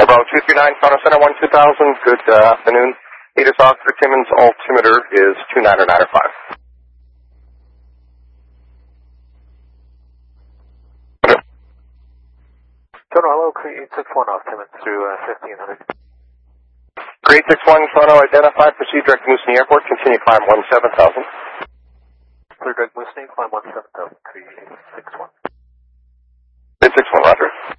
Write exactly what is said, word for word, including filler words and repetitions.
Bravo two three nine, Toronto Center one two thousand. Good uh, afternoon. Aegis Oscar Timmins altimeter is two nine nine five. Toronto, hello, Cree eight six one off Timmins through uh, fifteen hundred. Cree eight six one, Toronto identified. Proceed direct to Moosonee Airport. Continue climb one seven thousand. Clear direct Moosonee, climb one seven thousand, Cree eight six one. eight six one, roger.